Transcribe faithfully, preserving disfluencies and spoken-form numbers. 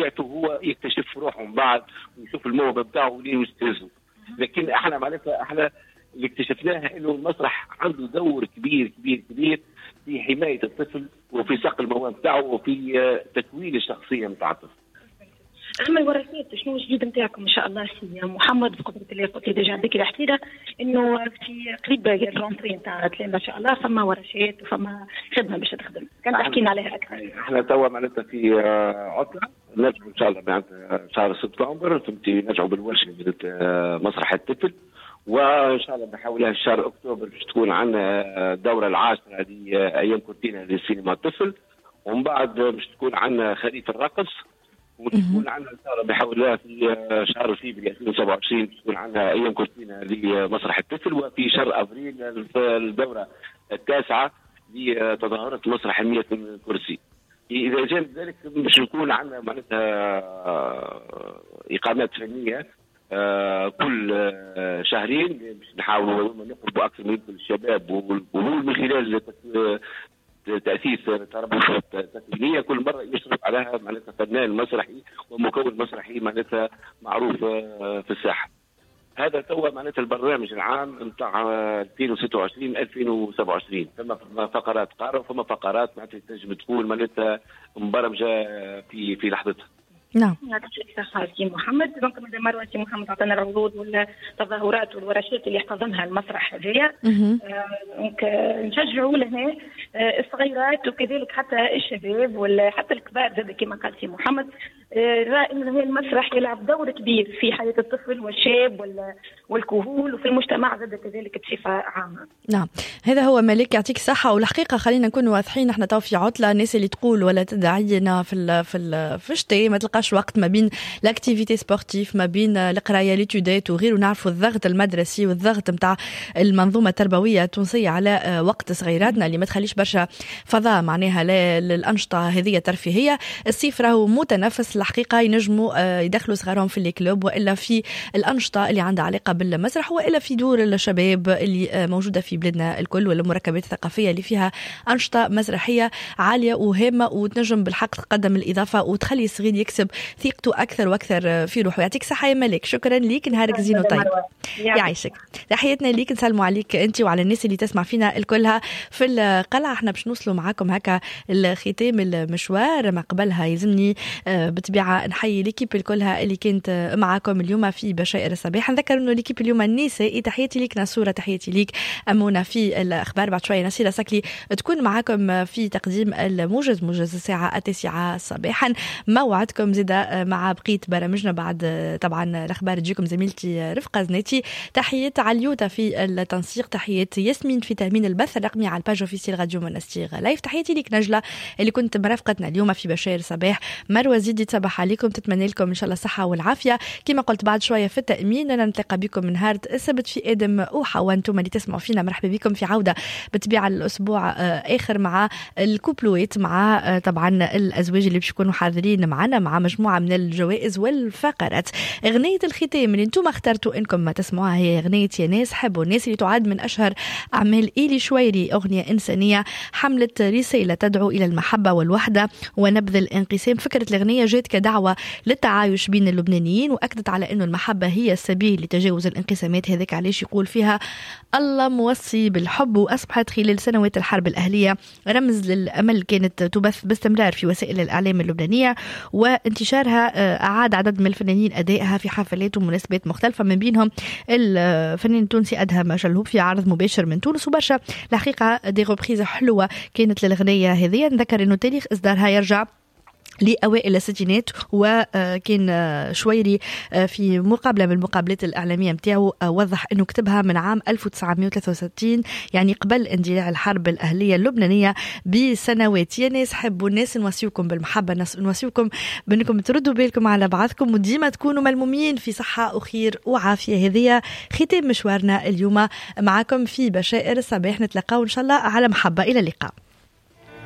طبيعته هو يكتشف روحه من بعد ويشوف الموهبه بتاعه ولين يستهزه. لكن احنا معناتها احنا اللي اكتشفناه انه المسرح عنده دور كبير كبير كبير في حمايه الطفل وفي صقل الموهبه بتاعه وفي تكوين الشخصيه بتاع الطفل. أما الورشات شنو الجديد نتاعكم إن شاء الله سي محمد؟ بقدرة الله قلت لي ديجا عندك الحكيرة إنه في قريب الرونتري نتاع تلاقينا إن شاء الله فما ورشات وفما خدمة باش تخدم، كان تحكينا عليها أكثر. إحنا توا معناتها في عطلة نرجعوا إن شاء الله معناتها شهر سبتمبر فهمتي نرجعوا بالورشة من مسرح الطفل، وإن شاء الله بنحاولها في شهر أكتوبر باش تكون عندنا الدورة العاشرة هذه أيام كورتينا للسينما الطفل، ومن بعد باش تكون عندنا خريف الرقص، وتكون عندنا ان شاء الله بحول الله في شهر فيفري ألفين وسبعة وعشرين تكون عندنا ايام كورتينا لمسرح الطفل، وفي شهر ابريل الدوره التاسعه لتظاهره مسرح المية كرسي. اذا جاء ذلك باش نكون عندنا معناتها اقامات فنيه كل شهرين باش نحاولوا نقربوا اكثر من الشباب، ومن خلال تأسيس تربية تكوينية كل مرة يشرف عليها معناتها فنان مسرحي ومكون مسرحي معناتها معروف في الساحة. هذا توا معناتها البرنامج العام نتاع ألفين وستة وعشرين ألفين وسبعة وعشرين، ثم فقرات قارة وثم فقرات معناتها تنجم تكون معناتها مبرمجة في في لحظتها. نعم. يعطيك الصحة سي محمد. دونك مادام مروة سي محمد عطانا العروض والتظاهرات والورشات اللي يحتضنها المسرح هذايا، دونك نشجعوا لهنا الصغيرات وكذلك حتى الشباب وحتى الكبار زاد كما قال سي محمد، رأى إن المسرح يلعب دور كبير في حياة الطفل والشاب والكهول وفي المجتمع زاد كذلك بصفة عامة. نعم هذا هو ملك يعطيك الصحة. والحقيقة خلينا نكون واضحين، احنا تو في عطلة، الناس اللي تقول ولا تدعينا في ال في ال في الشتاء ما تلقاش وقت ما بين لاكتيفيتي سبورتيف ما بين القراية ليتودات وغيره، نعرفوا الضغط المدرسي والضغط متاع المنظومة التربوية التونسية على وقت صغيراتنا اللي ما تخليش برشا فضاء معناها للأنشطة هذه الترفيهية. الصيف راهو متنفس الحقيقة، ينجموا يدخلوا صغارهم في الكلوب وإلا في الأنشطة اللي عندها علاقة بالمسرح وإلا في دور الشباب اللي موجودة في بلادنا الكل، والمركبات الثقافية اللي فيها أنشطة مسرحية عالية وهامة وتنجم بالحق تقدم الإضافة وتخلي الصغير يكسب ثقته أكثر وأكثر في روحه. يعطيك صحة يا ملك، شكرا ليك، نهارك زين وطيب. يعيشك، تحياتنا ليك، نسلموا عليك أنت وعلى الناس اللي تسمع فينا الكلها في القلعة. احنا باش نوصلوا معاكم هكا الختام المشوار، ما قبلها يلزمني بطبيعة نحيي ليكيب الكلها اللي كانت معاكم اليوم في بشائر الصباح. نذكر انه ليكيب اليوم النسائي، تحياتي ليك نصورة، تحياتي ليك أمونة في الأخبار. بعد شوية نسيرة سكلي تكون معاكم في تقديم الموجز، موجز الساعة التاسعة صباحا. موعدكم زيدا مع بقية برامجنا بعد طبعا الأخبار تجيكم زميلتي رفقة زناتي. تحيات عليوتا في التنسيق، تحيات ياسمين في تأمين البث الرقمي على الباج اوفيسيال راديو منستير لايف. تحياتي ليك نجلة اللي كنت مرافقتنا اليوم في بشائر صباح. مروة زيدي تصبح عليكم، تتمنى لكم ان شاء الله الصحة والعافية. كما قلت بعد شوية في التأمين أنا نتلقى بكم من نهار السبت في آدم أوحى، وانتم اللي تسمعوا فينا مرحبا بكم في عودة بتبيع الأسبوع آخر مع الكوبلويت، مع طبعا الأزواج اللي باش يكونوا حاضرين معنا مع مجموعة من الجوائز والفقرات. أغنية الختام اللي انتم اخترتوا انكم ما تسمعوها هي أغنية يا ناس حبوا الناس، اللي تعد من أشهر أعمال إيلي شويري، أغنية إنسانية حملت رسالة تدعو إلى المحبة والوحدة ونبذ الانقسام. فكرة الأغنية جات كدعوة للتعايش بين اللبنانيين، وأكدت على أنه المحبة هي السبيل لتجاوز الانقسامات. هذاك علاش يقول فيها الله موصي بالحب. وأصبحت خلال سنوات الحرب الأهلية رمز للأمل كانت تبث باستمرار في وسائل الإعلام اللبنانية، وانتشارها أعاد عدد من الفنانين أدائها في حفلات ومناسبات مختلفة، من بينهم الفنان التونسي أدهم شلهوب في عرض مباشر من تونس. وبرشا الحقيقة دي غوبريز حلوة كانت للأغنية هذه. نذكر أنه تاريخ إصدارها يرجع لأوائل الستينات، وكان شويري في مقابلة من المقابلات الإعلامية متاعه وضح أنه كتبها من عام ألف وتسعمائة وثلاثة وستين، يعني قبل اندلاع الحرب الأهلية اللبنانية بسنوات. يا ناس حبوا الناس، نوصيكم بالمحبة، نوصيكم بأنكم تردوا بالكم على بعضكم وديما تكونوا ملمومين في صحة وخير وعافية. هذه ختام مشوارنا اليوم معكم في بشائر الصباح، نتلقاو إن شاء الله على محبة. إلى اللقاء.